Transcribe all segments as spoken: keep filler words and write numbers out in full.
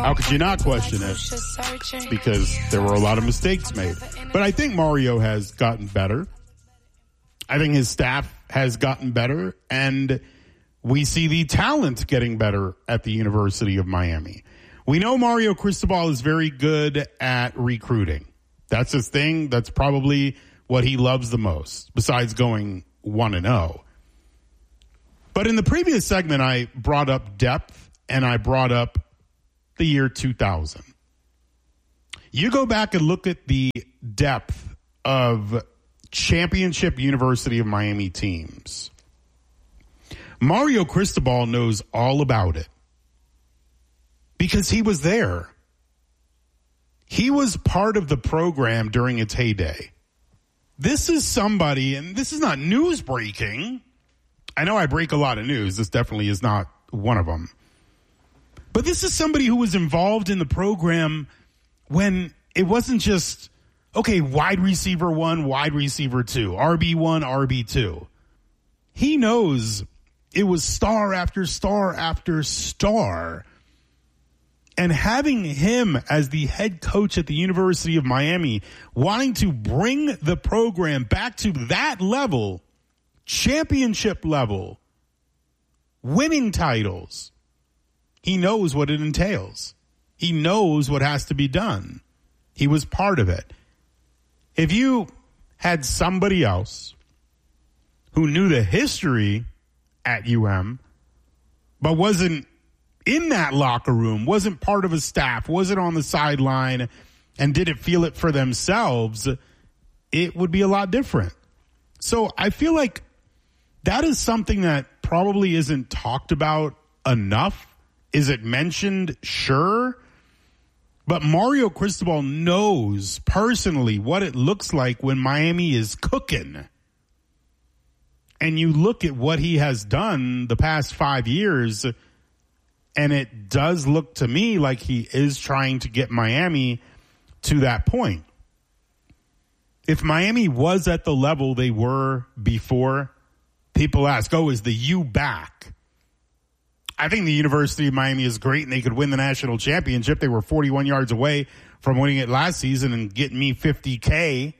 How could you not question it? Because there were a lot of mistakes made. But I think Mario has gotten better. I think his staff has gotten better. And we see the talent getting better at the University of Miami. We know Mario Cristobal is very good at recruiting. That's his thing. That's probably what he loves the most, besides going one and oh. But in the previous segment, I brought up depth, and I brought up the year two thousand. You go back and look at the depth of championship University of Miami teams. Mario Cristobal knows all about it because he was there. He was part of the program during its heyday. This is somebody, and this is not news breaking. I know I break a lot of news. This definitely is not one of them. But this is somebody who was involved in the program when it wasn't just, okay, wide receiver one, wide receiver two, R B one, R B two. He knows it was star after star after star. And having him as the head coach at the University of Miami, wanting to bring the program back to that level, championship level, winning titles, he knows what it entails. He knows what has to be done. He was part of it. If you had somebody else who knew the history at U M, but wasn't in that locker room, wasn't part of a staff, wasn't on the sideline, and didn't feel it for themselves, it would be a lot different. So I feel like that is something that probably isn't talked about enough. Is it mentioned? Sure. But Mario Cristobal knows personally what it looks like when Miami is cooking. And you look at what he has done the past five years, and it does look to me like he is trying to get Miami to that point. If Miami was at the level they were before, people ask, oh, is the U back? I think the University of Miami is great and they could win the national championship. They were forty-one yards away from winning it last season and getting me fifty K.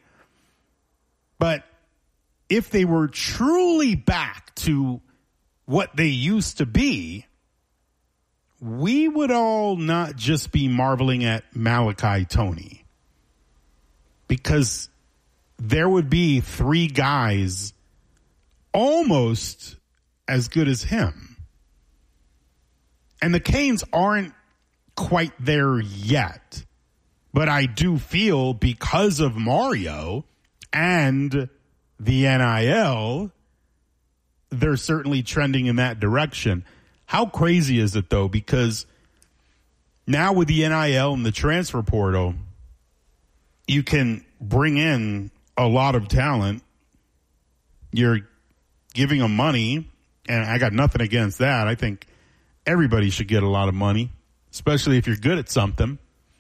But if they were truly back to what they used to be, we would all not just be marveling at Malachi Toney, because there would be three guys almost as good as him. And the Canes aren't quite there yet. But I do feel because of Mario and the N I L, they're certainly trending in that direction. How crazy is it, though? Because now with the N I L and the transfer portal, you can bring in a lot of talent. You're giving them money, and I got nothing against that. I think everybody should get a lot of money, especially if you're good at something.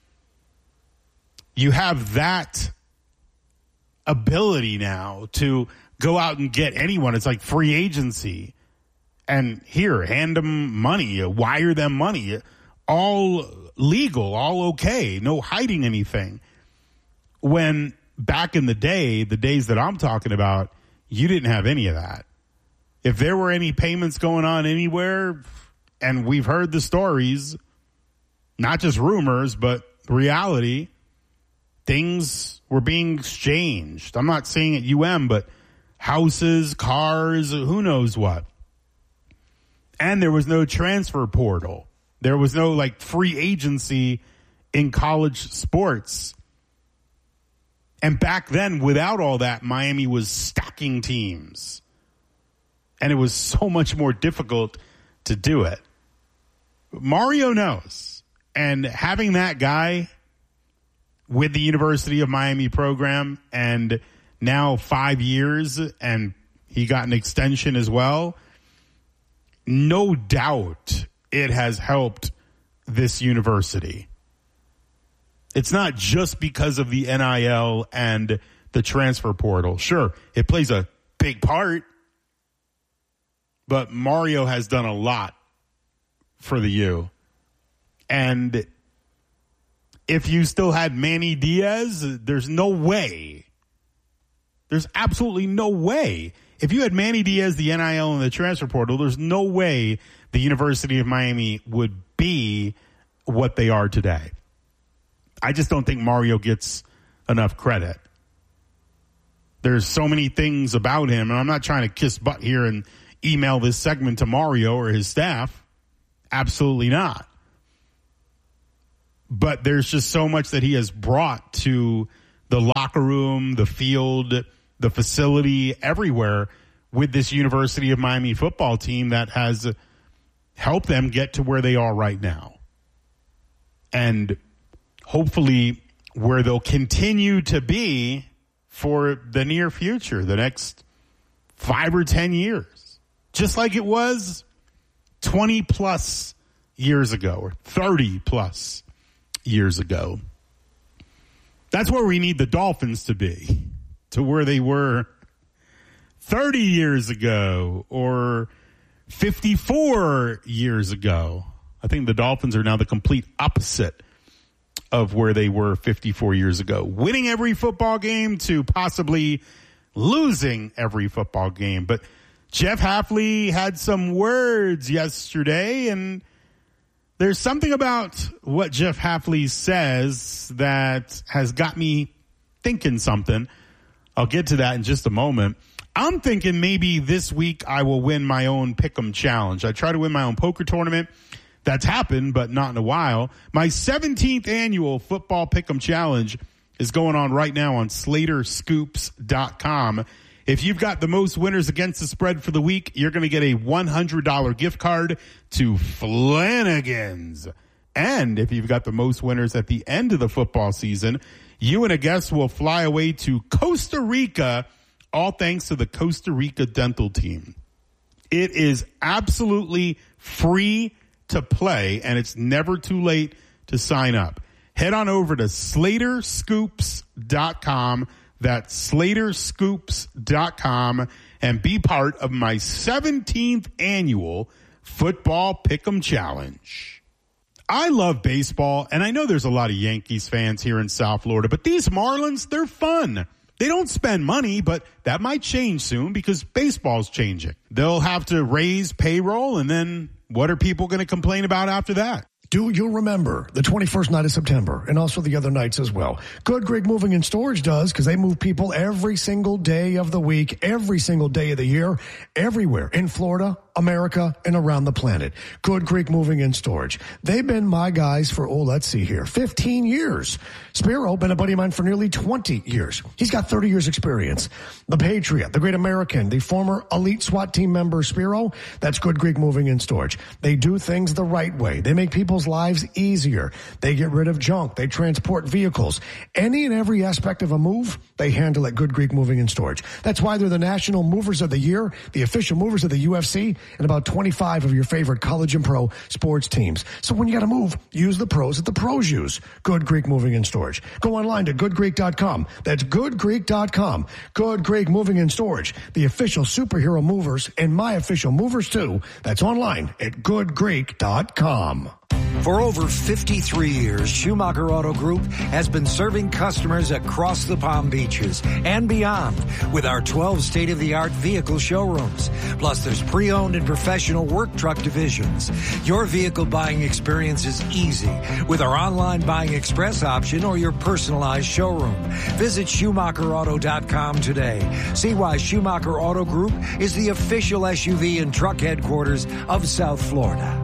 You have that ability now to go out and get anyone. It's like free agency. And here, hand them money, wire them money, all legal, all okay, no hiding anything. When back in the day, the days that I'm talking about, you didn't have any of that. If there were any payments going on anywhere, and we've heard the stories, not just rumors, but reality, things were being exchanged. I'm not saying at U M, but houses, cars, who knows what. And there was no transfer portal. There was no like free agency in college sports. And back then, without all that, Miami was stacking teams. And it was so much more difficult to do it. Mario knows. And having that guy with the University of Miami program, and now five years, and he got an extension as well, no doubt it has helped this university. It's not just because of the N I L and the transfer portal. Sure, it plays a big part, but Mario has done a lot for the U. And if you still had Manny Diaz, there's no way. There's absolutely no way. If you had Manny Diaz, the N I L, and the transfer portal, there's no way the University of Miami would be what they are today. I just don't think Mario gets enough credit. There's so many things about him, and I'm not trying to kiss butt here and email this segment to Mario or his staff. Absolutely not. But there's just so much that he has brought to the locker room, the field, the facility, everywhere with this University of Miami football team that has helped them get to where they are right now. And hopefully where they'll continue to be for the near future, the next five or ten years, just like it was twenty plus years ago or thirty plus years ago. That's where we need the Dolphins to be, to where they were thirty years ago or fifty-four years ago. I think the Dolphins are now the complete opposite of where they were fifty-four years ago. Winning every football game to possibly losing every football game. But Jeff Hafley had some words yesterday, and there's something about what Jeff Hafley says that has got me thinking something. I'll get to that in just a moment. I'm thinking maybe this week I will win my own Pick'em Challenge. I try to win my own poker tournament. That's happened, but not in a while. My seventeenth annual Football Pick'em Challenge is going on right now on Slater Scoops dot com. If you've got the most winners against the spread for the week, you're going to get a one hundred dollars gift card to Flanagan's. And if you've got the most winners at the end of the football season, you and a guest will fly away to Costa Rica, all thanks to the Costa Rica Dental Team. It is absolutely free to play, and it's never too late to sign up. Head on over to Slater Scoops dot com. That's Slater Scoops dot com, and be part of my seventeenth annual Football Pick'em Challenge. I love baseball, and I know there's a lot of Yankees fans here in South Florida, but these Marlins, they're fun. They don't spend money, but that might change soon because baseball's changing. They'll have to raise payroll, and then what are people going to complain about after that? Do you remember the twenty-first night of September and also the other nights as well? Good Greek Moving and Storage does, because they move people every single day of the week, every single day of the year, everywhere in Florida, America, and around the planet. Good Greek Moving and Storage. They've been my guys for, oh, let's see here, fifteen years. Spiro, been a buddy of mine for nearly twenty years. He's got thirty years experience. The Patriot, the Great American, the former elite SWAT team member Spiro, that's Good Greek Moving and Storage. They do things the right way. They make people's lives easier. They get rid of junk. They transport vehicles. Any and every aspect of a move, they handle at Good Greek Moving and Storage. That's why they're the National Movers of the Year, the official movers of the U F C, and about twenty-five of your favorite college and pro sports teams. So when you got to move, use the pros that the pros use. Good Greek Moving and Storage. Go online to good greek dot com. That's good greek dot com. Good Greek Moving and Storage, the official superhero movers and my official movers too. That's online at good greek dot com. For over fifty-three years, Schumacher Auto Group has been serving customers across the Palm Beaches and beyond with our twelve state-of-the-art vehicle showrooms. Plus, there's pre-owned and professional work truck divisions. Your vehicle buying experience is easy with our online buying express option or your personalized showroom. Visit Schumacher Auto dot com today. See why Schumacher Auto Group is the official S U V and truck headquarters of South Florida.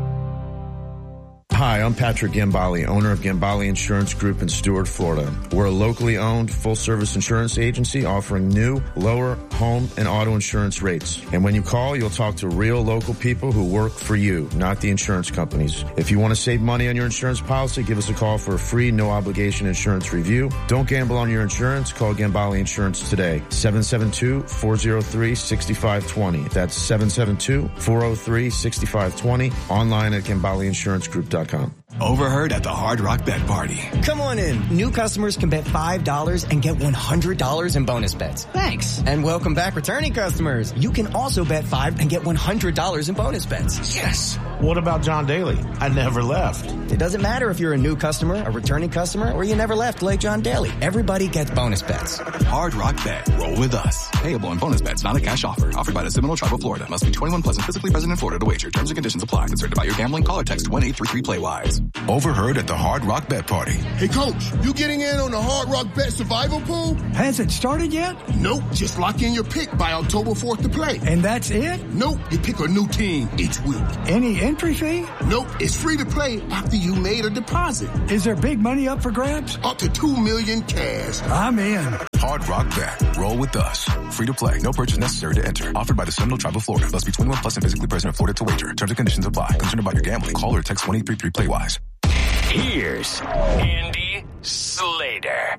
Hi, I'm Patrick Gambale, owner of Gambale Insurance Group in Stuart, Florida. We're a locally owned, full-service insurance agency offering new, lower home and auto insurance rates. And when you call, you'll talk to real local people who work for you, not the insurance companies. If you want to save money on your insurance policy, give us a call for a free, no-obligation insurance review. Don't gamble on your insurance. Call Gambale Insurance today. seven seven two, four oh three, six five two zero. That's seven seven two, four oh three, six five two zero. Online at Gambale Insurance Group dot com. Overheard at the Hard Rock Bet Party. Come on in. New customers can bet five dollars and get one hundred dollars in bonus bets. Thanks. And welcome back returning customers. You can also bet five and get one hundred dollars in bonus bets. Yes. What about John Daly? I never left. It doesn't matter if you're a new customer, a returning customer, or you never left like John Daly. Everybody gets bonus bets. Hard Rock Bet. Roll with us. Payable in bonus bets, not a cash offer. Offered by the Seminole Tribe of Florida. Must be twenty-one plus and physically present in Florida to wager. Terms and conditions apply. Concerned about your gambling? Call or text one eight three three play wise. Overheard at the Hard Rock Bet Party. Hey, Coach, you getting in on the Hard Rock Bet Survival Pool? Has it started yet? Nope. Just lock in your pick by October fourth to play. And that's it? Nope. You pick a new team each week. Any entry fee? Nope. It's free to play after you made a deposit. Is there big money up for grabs? Up to two million cash. I'm in. Hard Rock Bet. Roll with us. Free to play. No purchase necessary to enter. Offered by the Seminole Tribe of Florida. Must be twenty-one plus and physically present in Florida to wager. Terms and conditions apply. Concerned about your gambling? Call or text one eight three three play wise. Here's Andy Slater.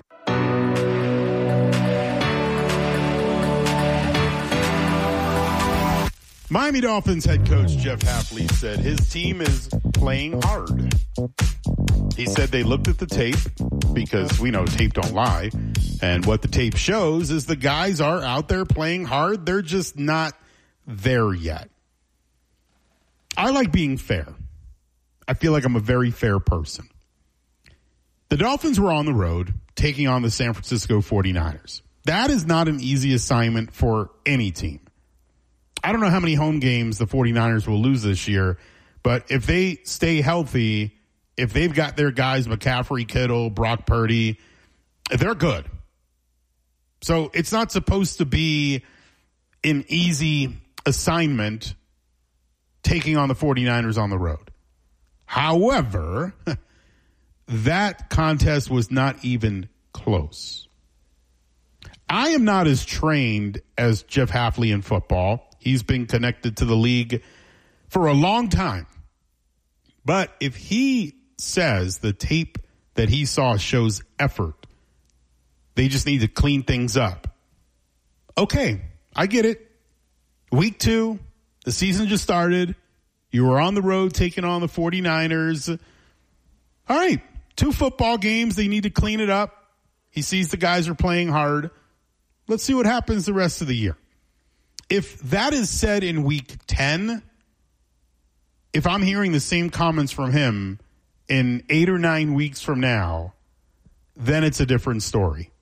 Miami Dolphins head coach Jeff Hafley said his team is playing hard. He said they looked at the tape because we know tape don't lie. And what the tape shows is the guys are out there playing hard. They're just not there yet. I like being fair. I feel like I'm a very fair person. The Dolphins were on the road taking on the San Francisco forty-niners. That is not an easy assignment for any team. I don't know how many home games the forty-niners will lose this year, but if they stay healthy, if they've got their guys, McCaffrey, Kittle, Brock Purdy, they're good. So it's not supposed to be an easy assignment taking on the forty-niners on the road. However, that contest was not even close. I am not as trained as Jeff Hafley in football. He's been connected to the league for a long time. But if he says the tape that he saw shows effort, they just need to clean things up. Okay, I get it. Week two, the season just started. You were on the road taking on the forty-niners. All right, two football games. They need to clean it up. He sees the guys are playing hard. Let's see what happens the rest of the year. If that is said in week ten, if I'm hearing the same comments from him in eight or nine weeks from now, then it's a different story.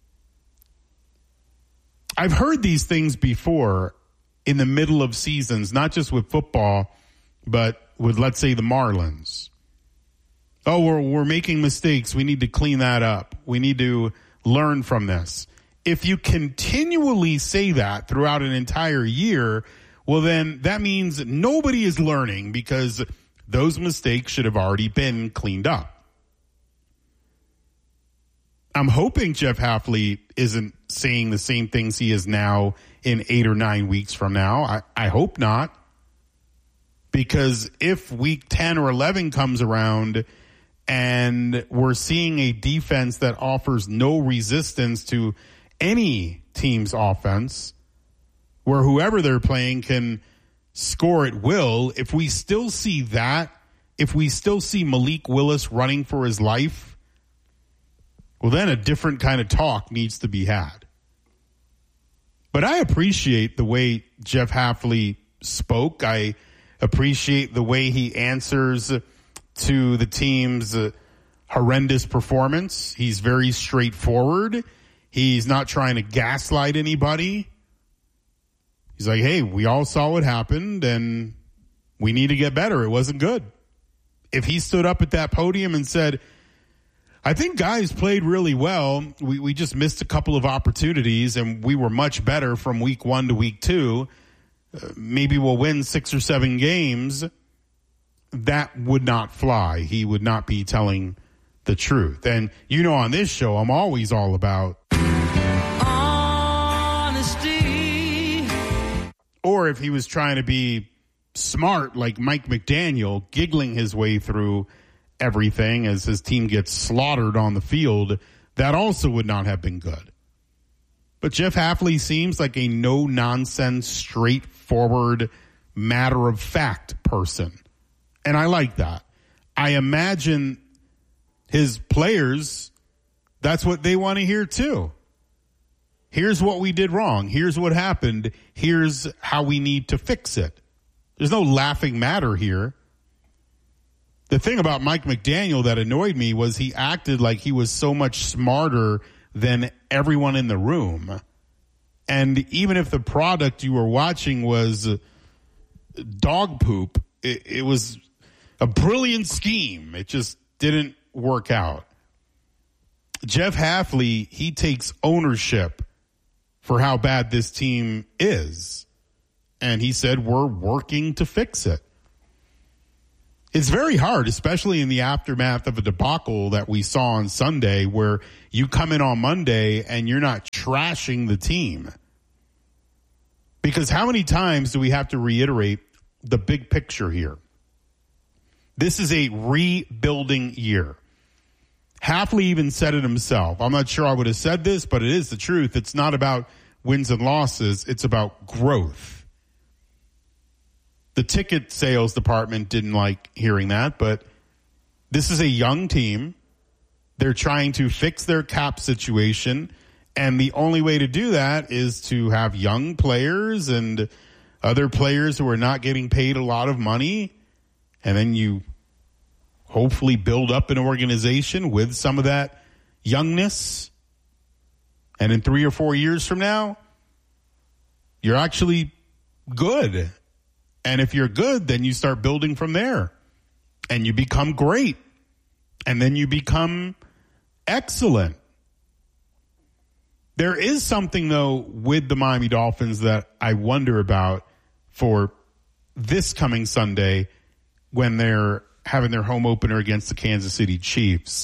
I've heard these things before in the middle of seasons, not just with football, but with, let's say, the Marlins. Oh, we're, we're making mistakes. We need to clean that up. We need to learn from this. If you continually say that throughout an entire year, well, then that means nobody is learning because those mistakes should have already been cleaned up. I'm hoping Jeff Hafley isn't saying the same things he is now in eight or nine weeks from now. I, I hope not. Because if week ten or eleven comes around and we're seeing a defense that offers no resistance to any team's offense, where whoever they're playing can score at will, if we still see that, if we still see Malik Willis running for his life, well, then a different kind of talk needs to be had. But I appreciate the way Jeff Hafley spoke. I appreciate the way he answers to the team's horrendous performance. He's very straightforward. He's not trying to gaslight anybody. He's like, hey, we all saw what happened, and we need to get better. It wasn't good. If he stood up at that podium and said, I think guys played really well. We, we just missed a couple of opportunities, and we were much better from week one to week two. Uh, maybe we'll win six or seven games. That would not fly. He would not be telling the truth. And you know, on this show, I'm always all about honesty. Or if he was trying to be smart like Mike McDaniel, giggling his way through everything as his team gets slaughtered on the field, that also would not have been good. But Jeff Hafley seems like a no-nonsense, straightforward, matter-of-fact person. And I like that. I imagine his players, that's what they want to hear too. Here's what we did wrong. Here's what happened. Here's how we need to fix it. There's no laughing matter here. The thing about Mike McDaniel that annoyed me was he acted like he was so much smarter than everyone in the room. And even if the product you were watching was dog poop, it, it was a brilliant scheme. It just didn't work out. Jeff Hafley, he takes ownership for how bad this team is. And he said, we're working to fix it. It's very hard, especially in the aftermath of a debacle that we saw on Sunday, where you come in on Monday and you're not trashing the team. Because how many times do we have to reiterate the big picture here? This is a rebuilding year. Hafley even said it himself. I'm not sure I would have said this, but it is the truth. It's not about wins and losses. It's about growth. The ticket sales department didn't like hearing that, but this is a young team. They're trying to fix their cap situation, and the only way to do that is to have young players and other players who are not getting paid a lot of money, and then you hopefully build up an organization with some of that youngness. And in three or four years from now, you're actually good. And if you're good, then you start building from there. And you become great. And then you become excellent. There is something, though, with the Miami Dolphins that I wonder about for this coming Sunday when they're having their home opener against the Kansas City Chiefs.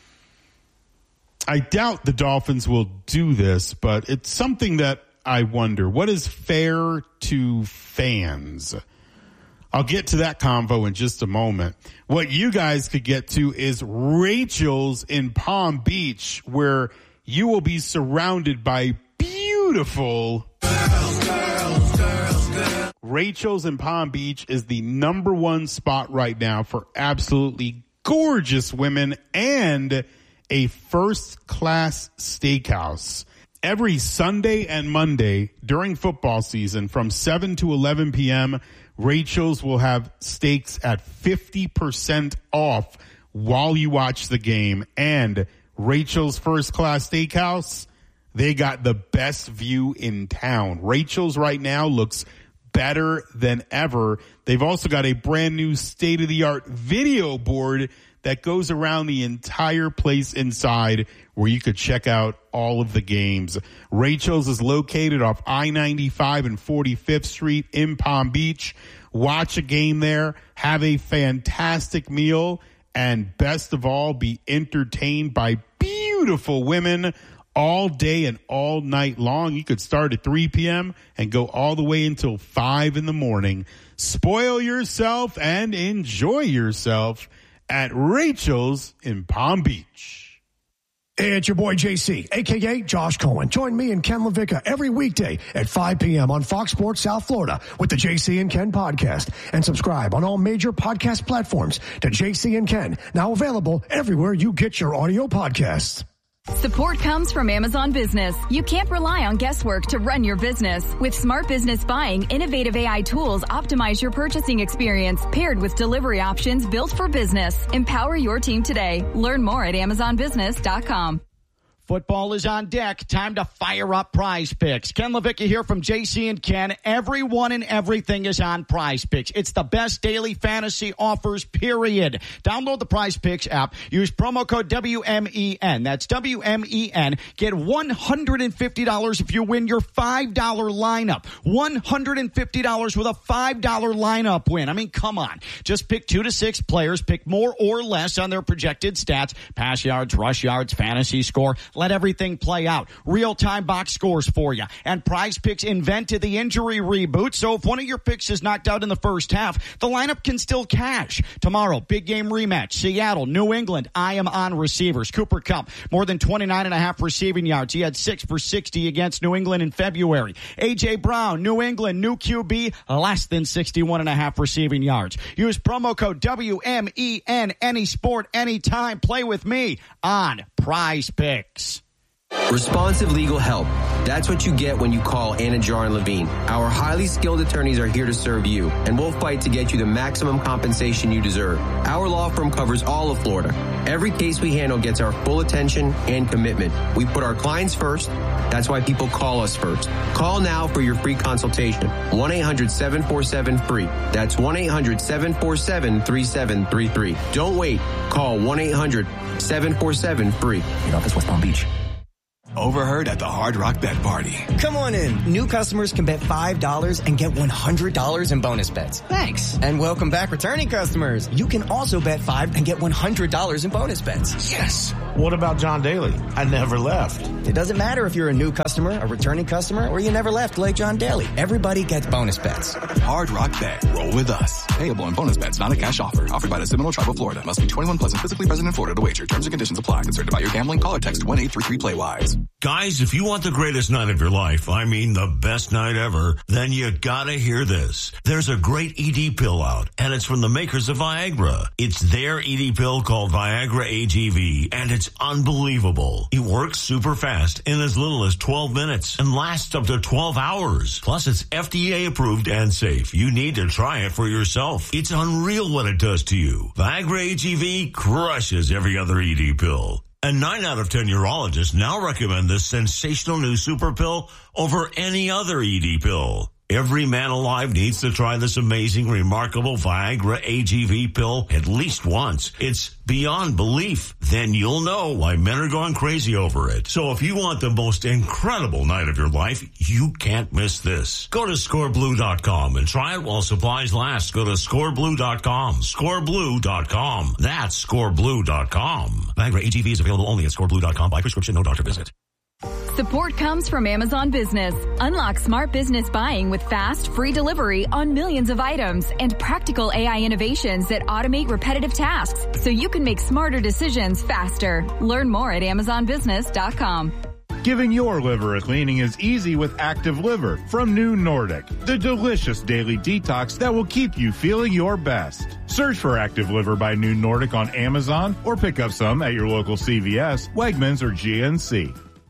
I doubt the Dolphins will do this, but it's something that I wonder. What is fair to fans? I'll get to that convo in just a moment. What you guys could get to is Rachel's in Palm Beach, where you will be surrounded by beautiful girls, girls, girls, girls. Rachel's in Palm Beach is the number one spot right now for absolutely gorgeous women and a first-class steakhouse. Every Sunday and Monday during football season from seven to eleven p.m., Rachel's will have steaks at fifty percent off while you watch the game. And Rachel's First Class Steakhouse, they got the best view in town. Rachel's right now looks better than ever. They've also got a brand new state-of-the-art video board that goes around the entire place inside where you could check out all of the games. Rachel's is located off I ninety-five and forty-fifth Street in Palm Beach. Watch a game there, have a fantastic meal, and best of all, be entertained by beautiful women all day and all night long. You could start at three p.m. and go all the way until five in the morning. Spoil yourself and enjoy yourself at Rachel's in Palm Beach. It's your boy J C, a k a. Josh Cohen. Join me and Ken LaVicka every weekday at five p.m. on Fox Sports South Florida with the J C and Ken podcast. And subscribe on all major podcast platforms to J C and Ken, now available everywhere you get your audio podcasts. Support comes from Amazon Business. You can't rely on guesswork to run your business. With Smart Business Buying, innovative A I tools optimize your purchasing experience, paired with delivery options built for business. Empower your team today. Learn more at amazon business dot com. Football is on deck. Time to fire up Prize Picks. Ken LaVicka here from J C and Ken. Everyone and everything is on Prize Picks. It's the best daily fantasy offers, period. Download the Prize Picks app. Use promo code W M E N. That's W M E N. Get one hundred fifty dollars if you win your five dollar lineup. one hundred fifty dollars with a five dollar lineup win. I mean, come on. Just pick two to six players. Pick more or less on their projected stats. Pass yards, rush yards, fantasy score. Let everything play out. Real-time box scores for you. And Prize Picks invented the injury reboot, so if one of your picks is knocked out in the first half, the lineup can still cash. Tomorrow, big game rematch. Seattle, New England. I am on receivers. Cooper Kupp, more than twenty-nine and a half receiving yards. He had six for sixty against New England in February. A J. Brown, New England, new Q B, less than sixty-one and a half receiving yards. Use promo code W M E N. Any sport, anytime. Play with me on Prize Picks. Responsive legal help. That's what you get when you call Anajar and Levine. Our highly skilled attorneys are here to serve you, and we'll fight to get you the maximum compensation you deserve. Our law firm covers all of Florida. Every case we handle gets our full attention and commitment. We put our clients first. That's why people call us first. Call now for your free consultation. one eight hundred seven four seven free. That's one eight hundred seven four seven three seven three three. Don't wait. Call one eight hundred seven four seven free. In office, West Palm Beach. Overheard at the Hard Rock Bet Party. Come on in. New customers can bet five dollars and get one hundred dollars in bonus bets. Thanks. And welcome back, returning customers. You can also bet five and get one hundred dollars in bonus bets. Yes. What about John Daly? I never left. It doesn't matter if you're a new customer, a returning customer, or you never left like John Daly. Everybody gets bonus bets. Hard Rock Bet. Roll with us. Payable in bonus bets, not a cash offer. Offered by the Seminole Tribe of Florida. Must be twenty-one plus and physically present in Florida to wager. Terms and conditions apply. Concerned about your gambling? Call or text one eight three three play wise. Guys, if you want the greatest night of your life, I mean the best night ever, then you gotta hear this. There's a great E D pill out, and it's from the makers of Viagra. It's their E D pill called Viagra A G V, and it's unbelievable. It works super fast in as little as twelve minutes and lasts up to twelve hours. Plus, it's F D A approved and safe. You need to try it for yourself. It's unreal what it does to you. Viagra A G V crushes every other E D pill. And nine out of ten urologists now recommend this sensational new super pill over any other E D pill. Every man alive needs to try this amazing, remarkable Viagra A G V pill at least once. It's beyond belief. Then you'll know why men are going crazy over it. So if you want the most incredible night of your life, you can't miss this. Go to score blue dot com and try it while supplies last. Go to score blue dot com. score blue dot com. That's score blue dot com. Viagra A G V is available only at score blue dot com by prescription, no doctor visit. Support comes from Amazon Business. Unlock smart business buying with fast, free delivery on millions of items and practical A I innovations that automate repetitive tasks so you can make smarter decisions faster. Learn more at amazon business dot com. Giving your liver a cleaning is easy with Active Liver from New Nordic, the delicious daily detox that will keep you feeling your best. Search for Active Liver by New Nordic on Amazon or pick up some at your local C V S, Wegmans, or G N C.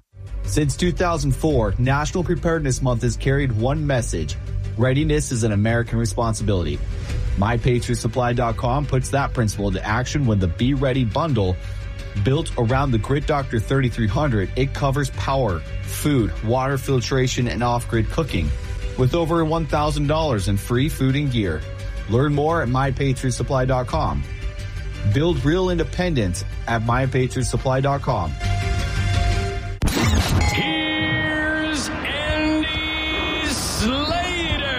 Since two thousand four, National Preparedness Month has carried one message: readiness is an American responsibility. my patriot supply dot com puts that principle into action when the Be Ready bundle, built around the Grid Doctor thirty-three hundred, it covers power, food, water filtration, and off-grid cooking, with over one thousand dollars in free food and gear. Learn more at my patriot supply dot com. Build real independence at my patriot supply dot com. Here's Andy Slater.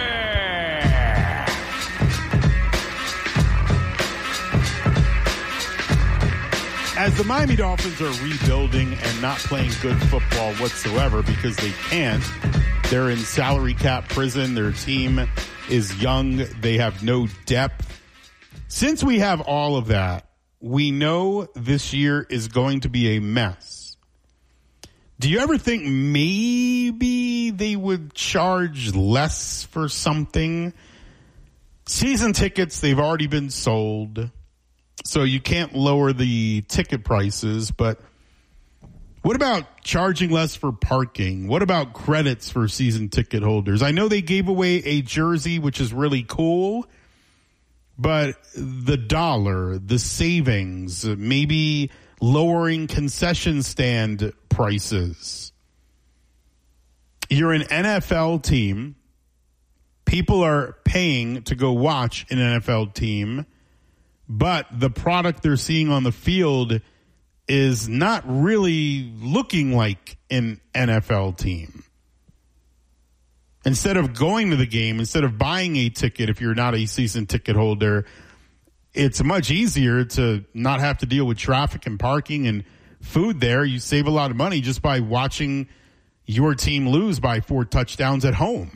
As the Miami Dolphins are rebuilding and not playing good football whatsoever because they can't, they're in salary cap prison. Their team is young. They have no depth. Since we have all of that, we know this year is going to be a mess. Do you ever think maybe they would charge less for something? Season tickets, they've already been sold, so you can't lower the ticket prices. But what about charging less for parking? What about credits for season ticket holders? I know they gave away a jersey, which is really cool, but the dollar, the savings, maybe lowering concession stand prices. You're an N F L team. People are paying to go watch an N F L team, but the product they're seeing on the field is not really looking like an N F L team. Instead of going to the game, instead of buying a ticket if you're not a season ticket holder, it's much easier to not have to deal with traffic and parking and food there. You save a lot of money just by watching your team lose by four touchdowns at home.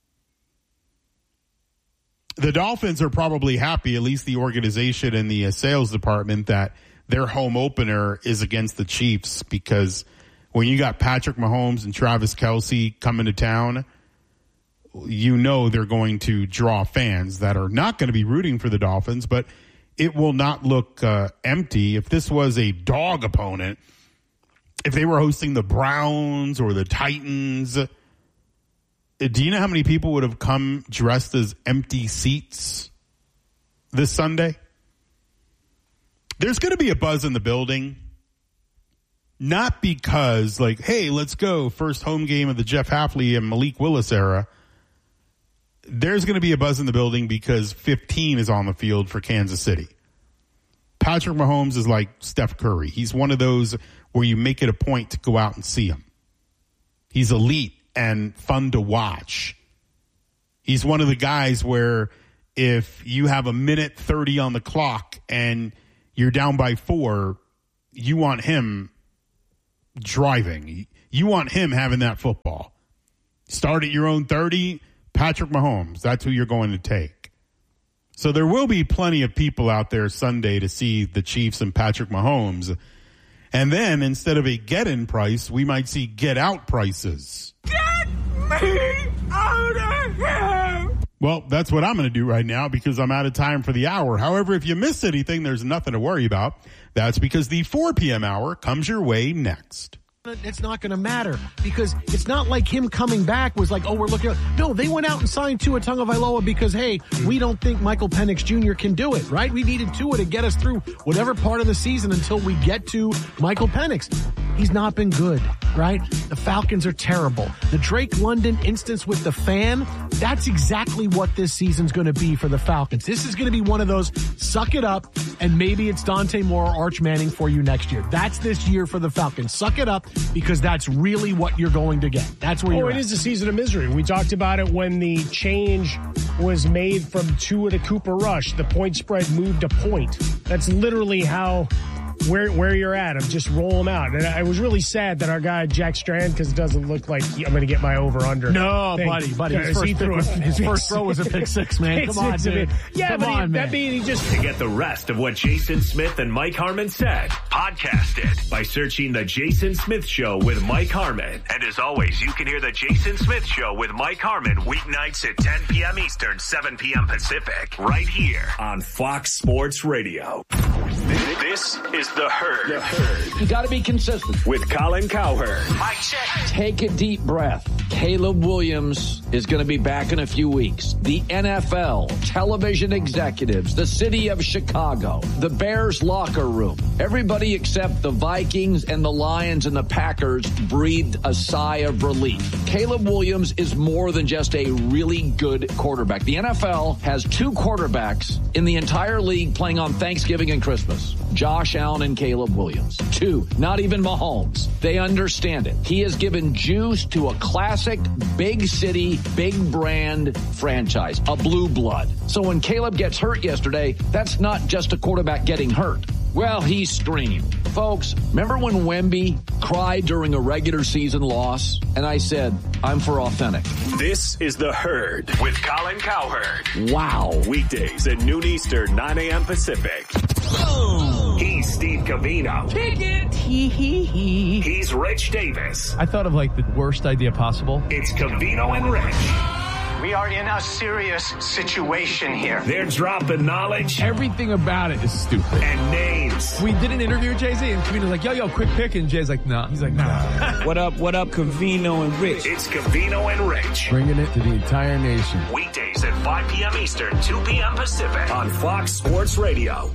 The Dolphins are probably happy, at least the organization and the sales department, that their home opener is against the Chiefs, because when you got Patrick Mahomes and Travis Kelce coming to town, you know they're going to draw fans that are not going to be rooting for the Dolphins, but it will not look uh, empty. If this was a dog opponent, if they were hosting the Browns or the Titans, do you know how many people would have come dressed as empty seats this Sunday? There's going to be a buzz in the building. Not because, like, hey, let's go, first home game of the Jeff Hafley and Malik Willis era. There's going to be a buzz in the building because fifteen is on the field for Kansas City. Patrick Mahomes is like Steph Curry. He's one of those where you make it a point to go out and see him. He's elite and fun to watch. He's one of the guys where if you have a minute thirty on the clock and you're down by four, you want him driving. You want him having that football. Start at your own thirty, Patrick Mahomes. That's who you're going to take. So there will be plenty of people out there Sunday to see the Chiefs and Patrick Mahomes. And then instead of a get-in price, we might see get-out prices. Get me out of here! Well, that's what I'm going to do right now because I'm out of time for the hour. However, if you miss anything, there's nothing to worry about. That's because the four p.m. hour comes your way next. It's not going to matter because it's not like him coming back was like, oh, we're looking at. No, they went out and signed Tua Tagovailoa because, hey, we don't think Michael Penix Junior can do it, right? We needed Tua to get us through whatever part of the season until we get to Michael Penix. He's not been good, right? The Falcons are terrible. The Drake London instance with the fan, that's exactly what this season's going to be for the Falcons. This is going to be one of those suck it up, and maybe it's Dante Moore or Arch Manning for you next year. That's this year for the Falcons. Suck it up. Because that's really what you're going to get. That's where you're Oh, at. it is a season of misery. We talked about it when the change was made from Tua to Cooper Rush. The point spread moved a point. That's literally how where where you're at. I'm just roll them out. And I was really sad that our guy Jack Strand, because it doesn't look like I'm going to get my over under. No, buddy, buddy. His, first, threw a, his first throw was a pick six, man. Come on, dude. Yeah, Come but on, he, man. that mean he just To get the rest of what Jason Smith and Mike Harmon said, podcast it by searching The Jason Smith Show with Mike Harmon. And as always, you can hear The Jason Smith Show with Mike Harmon weeknights at ten p.m. Eastern, seven p.m. Pacific, right here on Fox Sports Radio. This is The Herd. The Herd. You got to be consistent. With Colin Cowherd. Mike check. Take a deep breath. Caleb Williams is going to be back in a few weeks. The N F L, television executives, the city of Chicago, the Bears locker room, everybody except the Vikings and the Lions and the Packers breathed a sigh of relief. Caleb Williams is more than just a really good quarterback. The N F L has two quarterbacks in the entire league playing on Thanksgiving and Christmas. Josh Allen and Caleb Williams. Two, not even Mahomes. They understand it. He has given juice to a classic, big city, big brand franchise, a blue blood. So when Caleb gets hurt yesterday, that's not just a quarterback getting hurt. Well, he screamed. Folks, remember when Wemby cried during a regular season loss? And I said, I'm for authentic. This is The Herd with Colin Cowherd. Wow. Weekdays at noon Eastern, nine a.m. Pacific. Boom. He's Steve Covino. Kick it. Hee hee hee. He's Rich Davis. I thought of like the worst idea possible. It's Covino and Rich. We are in a serious situation here. They're dropping knowledge. Everything about it is stupid. And names. We did an interview with Jay-Z, and Covino's like, yo, yo, quick pick. And Jay's like, nah. He's like, nah. What up, what up, Covino and Rich? It's Covino and Rich. Bringing it to the entire nation. Weekdays at five p.m. Eastern, two p.m. Pacific on Fox Sports Radio.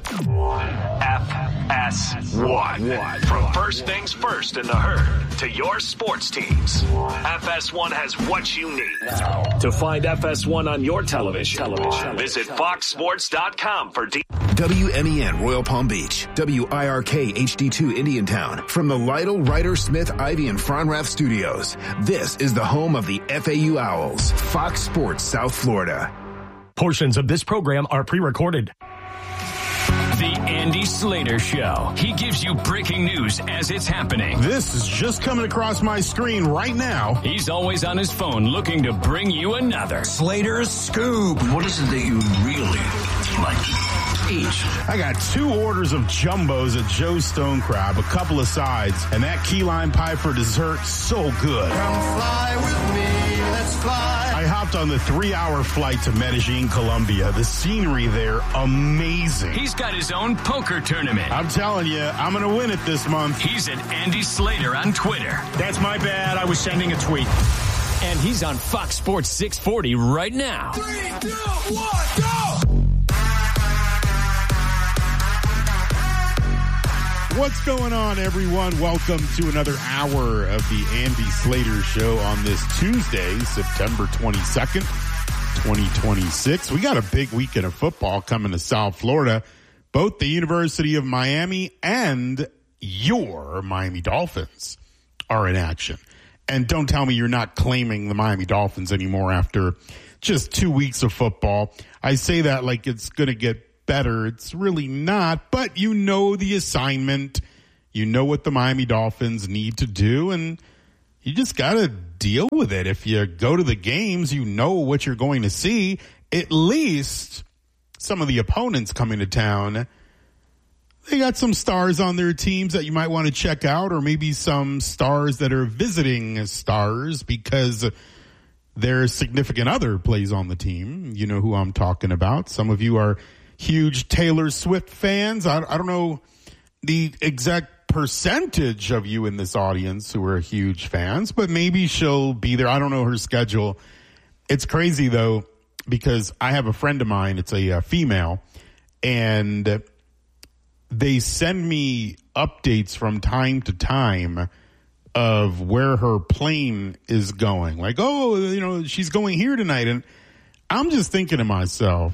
F S one. From first things first in the herd to your sports teams. F S one has what you need. To find F S one on your television, television. visit fox sports dot com for details. W M E N Royal Palm Beach, W I R K H D two Indiantown. From the Lytle, Ryder, Smith, Ivy, and Fronrath studios, this is the home of the F A U Owls, Fox Sports South Florida. Portions of this program are pre-recorded. The Andy Slater Show. He gives you breaking news as it's happening. This is just coming across my screen right now. He's always on his phone looking to bring you another Slater's Scoop. What is it that you really like? Each. I got two orders of jumbos at Joe's Stone Crab, a couple of sides, and that key lime pie for dessert, so good. Come fly with me, let's I hopped on the three-hour flight to Medellin, Colombia. The scenery there, amazing. He's got his own poker tournament. I'm telling you, I'm going to win it this month. He's at Andy Slater on Twitter. That's my bad. I was sending a tweet. And he's on Fox Sports six forty right now. Three, two, one, go! What's going on, everyone? Welcome to another hour of the Andy Slater Show on this Tuesday, September twenty-second, twenty twenty-six. We got a big weekend of football coming to South Florida. Both the University of Miami and your Miami Dolphins are in action. And don't tell me you're not claiming the Miami Dolphins anymore after just two weeks of football. I say that like it's going to get better. It's really not, but you know the assignment. You know what the Miami Dolphins need to do, and you just got to deal with it. If you go to the games, you know what you're going to see. At least some of the opponents coming to town, they got some stars on their teams that you might want to check out, or maybe some stars that are visiting stars because their significant other plays on the team. You know who I'm talking about. Some of you are huge Taylor Swift fans. I, I don't know the exact percentage of you in this audience who are huge fans, but maybe she'll be there. I don't know her schedule. It's crazy, though, because I have a friend of mine. It's a, a female, and they send me updates from time to time of where her plane is going. Like, oh, you know, she's going here tonight. And I'm just thinking to myself,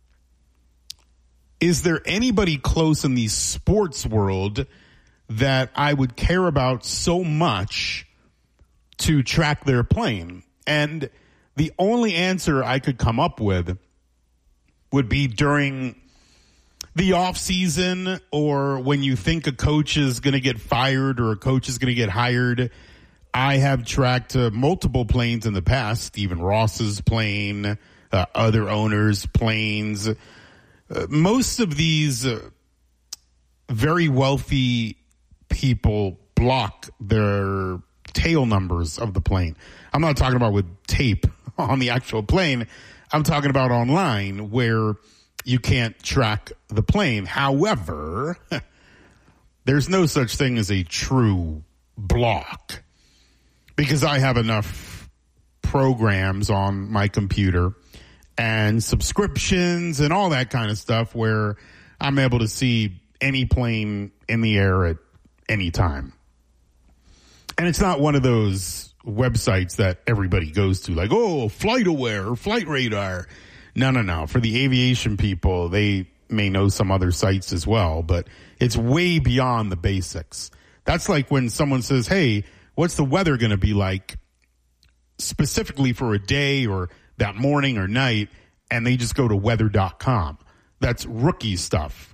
is there anybody close in the sports world that I would care about so much to track their plane? And the only answer I could come up with would be during the off season, or when you think a coach is going to get fired or a coach is going to get hired. I have tracked uh, multiple planes in the past, Stephen Ross's plane, uh, other owners' planes. Uh, most of these uh, very wealthy people block their tail numbers of the plane. I'm not talking about with tape on the actual plane. I'm talking about online where you can't track the plane. However, there's no such thing as a true block because I have enough programs on my computer and subscriptions and all that kind of stuff where I'm able to see any plane in the air at any time. And it's not one of those websites that everybody goes to like, oh, FlightAware or Flight Radar. No, no, no. For the aviation people, they may know some other sites as well, but it's way beyond the basics. That's like when someone says, hey, what's the weather going to be like specifically for a day or that morning or night, and they just go to weather dot com. That's rookie stuff.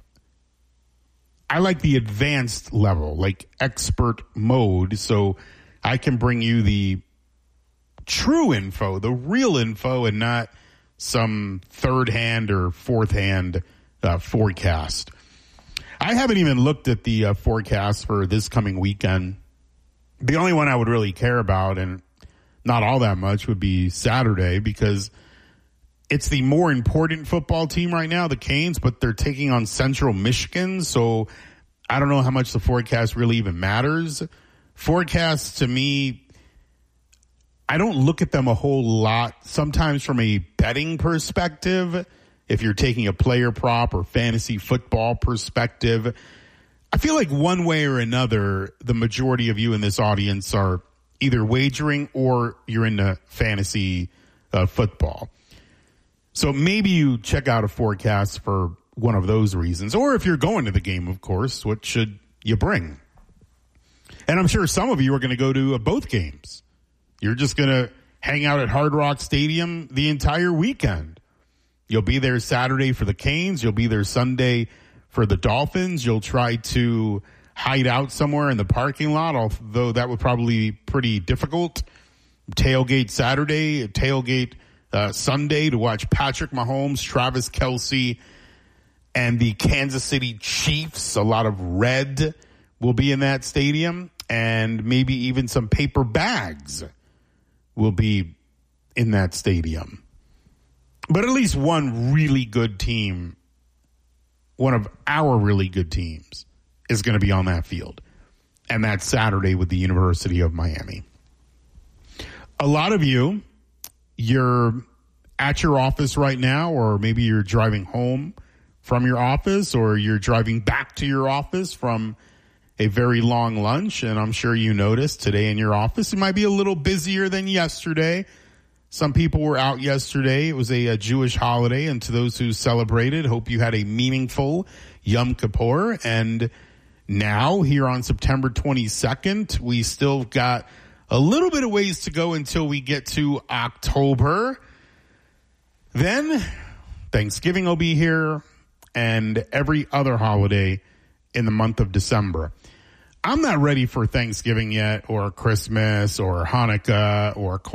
I like the advanced level, like expert mode, so I can bring you the true info, the real info, and not some third-hand or fourth-hand uh, forecast. I haven't even looked at the uh, forecast for this coming weekend. The only one I would really care about, and not all that much, would be Saturday, because it's the more important football team right now, the Canes, but they're taking on Central Michigan, so I don't know how much the forecast really even matters. Forecasts, to me, I don't look at them a whole lot, sometimes from a betting perspective, if you're taking a player prop or fantasy football perspective. I feel like one way or another, the majority of you in this audience are either wagering or you're into fantasy uh, football. So maybe you check out a forecast for one of those reasons. Or if you're going to the game, of course, what should you bring? And I'm sure some of you are going to go to uh, both games. You're just going to hang out at Hard Rock Stadium the entire weekend. You'll be there Saturday for the Canes. You'll be there Sunday for the Dolphins. You'll try to hide out somewhere in the parking lot, although that would probably be pretty difficult. Tailgate Saturday, tailgate uh, Sunday to watch Patrick Mahomes, Travis Kelce, and the Kansas City Chiefs. A lot of red will be in that stadium, and maybe even some paper bags will be in that stadium. But at least one really good team, one of our really good teams, is going to be on that field. And that's Saturday with the University of Miami. A lot of you, you're at your office right now, or maybe you're driving home from your office, or you're driving back to your office from a very long lunch. And I'm sure you noticed today in your office, it might be a little busier than yesterday. Some people were out yesterday. It was a, a Jewish holiday. And to those who celebrated, hope you had a meaningful Yom Kippur. And now, here on September twenty-second, we still got a little bit of ways to go until we get to October. Then Thanksgiving will be here, and every other holiday in the month of December. I'm not ready for Thanksgiving yet, or Christmas, or Hanukkah, or